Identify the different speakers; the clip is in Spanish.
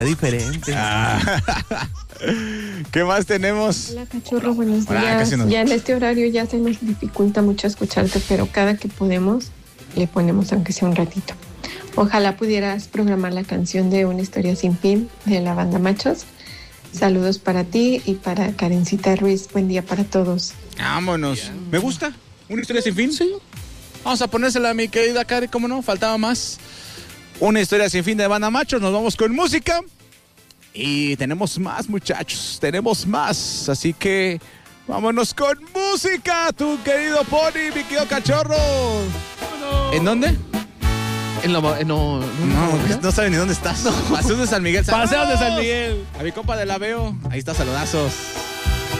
Speaker 1: diferente.
Speaker 2: ¿Qué más tenemos?
Speaker 3: Hola, cachorro, buenos
Speaker 2: Hola,
Speaker 3: días.
Speaker 2: casi nos-
Speaker 3: Ya en este horario ya se nos dificulta mucho escucharte, pero cada que podemos le ponemos aunque sea un ratito. Ojalá pudieras programar la canción de Una historia sin fin de la banda Machos. Saludos para ti y para Karencita Ruiz. Buen día para todos.
Speaker 2: Vámonos. Me gusta. ¿Una historia sin fin? Sí. Vamos a ponérsela a mi querida Karen, ¿cómo no? Faltaba más. Una historia sin fin de Banda Machos. Nos vamos con música. Y tenemos más, muchachos. Tenemos más. Así que vámonos con música, tu querido Pony, mi querido cachorro. ¿En dónde? No sabe ni dónde estás. Paseo de San Miguel.
Speaker 1: Paseo de San Miguel.
Speaker 2: A mi compa de la Veo. Ahí está, saludazos.